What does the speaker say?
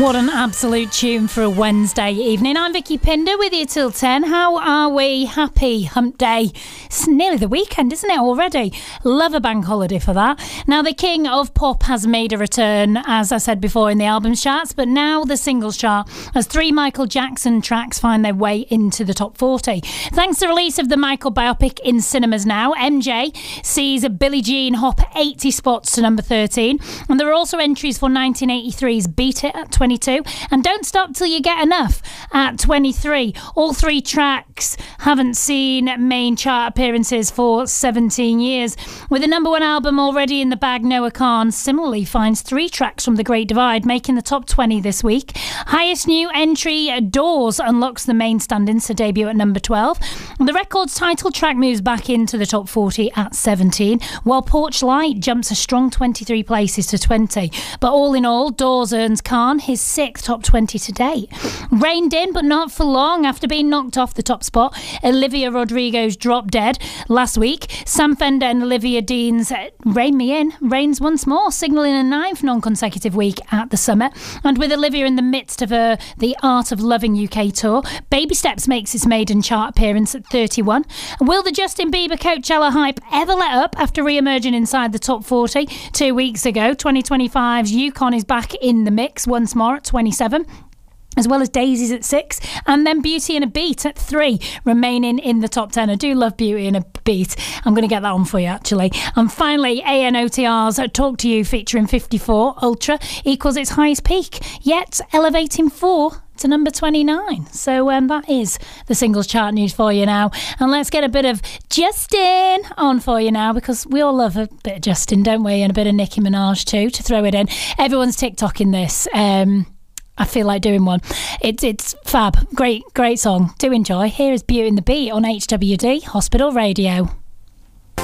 What an absolute tune for a Wednesday evening. I'm Vicky Pinder with you till 10. How are we? Happy hump day. It's nearly the weekend, isn't it, already? Love a bank holiday for that. Now, the king of pop has made a return, as I said before, in the albums charts, but now the singles chart as 3 Michael Jackson tracks find their way into the top 40. Thanks to the release of the Michael biopic in cinemas now, MJ sees Billie Jean hop 80 spots to number 13. And there are also entries for 1983's Beat It at 22 and Don't Stop Till You Get Enough at 23. All 3 tracks haven't seen main chart appearances for 17 years. With the number 1 album already in the bag, Noah Kahan similarly finds 3 tracks from The Great Divide making the top 20 this week. Highest new entry, Doors, unlocks the main stand-ins to debut at number 12. The record's title track moves back into the top 40 at 17, while Porch Light jumps a strong 23 places to 20. But all in all, Doors earns Kahan his 6th top 20 to date. Reined in, but not for long. After being knocked off the top spot, Olivia Rodrigo's Drop Dead last week. Sam Fender and Olivia Dean's Rein Me In reigns once more, signalling a 9th non-consecutive week at the summit. And with Olivia in the midst of her The Art of Loving UK tour, Baby Steps makes its maiden chart appearance at 31. Will the Justin Bieber Coachella hype ever let up after re-emerging inside the top 40 2 weeks ago? 2025's Yukon is back in the mix once more at 27. As well as Daisies at 6, and then Beauty and a Beat at 3, remaining in the top 10. I do love Beauty and a Beat. I'm going to get that on for you, actually. And finally, ANOTR's Talk to You featuring 54 Ultra equals its highest peak, yet elevating 4 to number 29. So that is the singles chart news for you now. And let's get a bit of Justin on for you now, because we all love a bit of Justin, don't we? And a bit of Nicki Minaj too, to throw it in. Everyone's TikToking this. I feel like doing one. It's fab. Great song. Do enjoy. Here is Beauty and the Beat on HWD Hospital Radio.